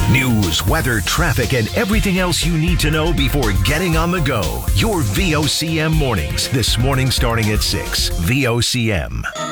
News, weather, traffic, and everything else you need to know before getting on the go. Your VOCM mornings. This morning starting at 6. VOCM.